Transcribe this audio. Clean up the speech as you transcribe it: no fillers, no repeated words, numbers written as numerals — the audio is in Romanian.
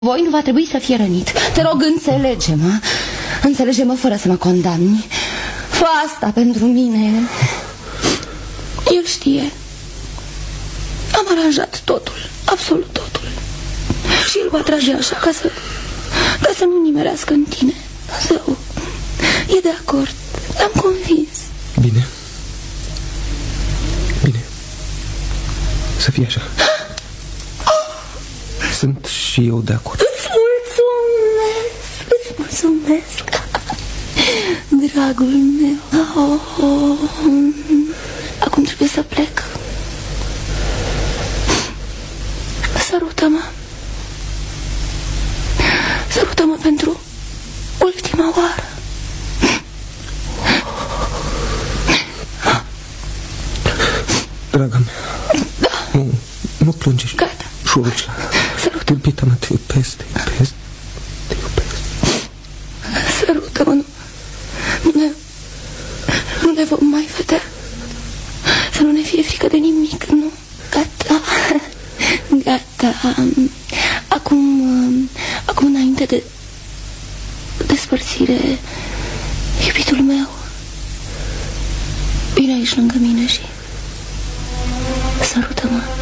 Voi nu va trebui să fie rănit. Te rog, înțelege-mă. Înțelege-mă fără să mă condamni. Fă asta pentru mine. El știe. Am aranjat totul, absolut totul. Și el va trage așa ca să nu nimerească în tine. Zău, e de acord. L-am convins. Bine. Bine. Să fie așa. Sunt și eu de acord. Îți mulțumesc. Dragul meu. Acum trebuie să plec. Sărută-mă. Sărută-mă pentru ultima oară. Draga mea. Da. Nu plânge. Gata. Șurucea. Iubita-mă, te iubesc, te iubesc, te iubesc. Sărută-mă, nu ne vom mai vedea. Să nu ne fie frică de nimic, nu? Gata. Gata. Acum înainte de despărțire, iubitul meu, vine aici lângă mine și sărută-mă.